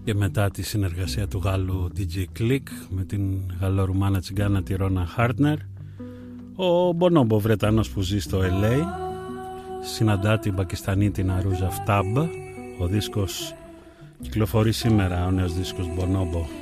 Και μετά τη συνεργασία του Γάλλου DJ Click με την γαλλορουμάνα τσιγκάνα τη Ρώνα Χάρτνερ, ο Μπονόμπο, Βρετανός που ζει στο LA, συναντά την Πακιστανή την Αρούζα Φτάμπ. Ο δίσκος κυκλοφορεί σήμερα, ο νέος δίσκος Bonobo.